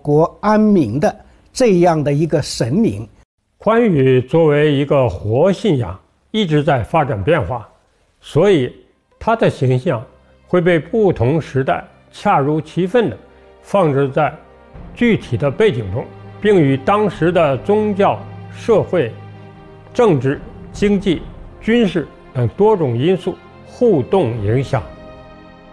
国安民的这样的一个神灵。 宽宇作为一个活信仰，一直在发展变化，所以他的形象会被不同时代恰如其分地放置在具体的背景中，并与当时的宗教、社会、政治、经济、军事等多种因素互动影响。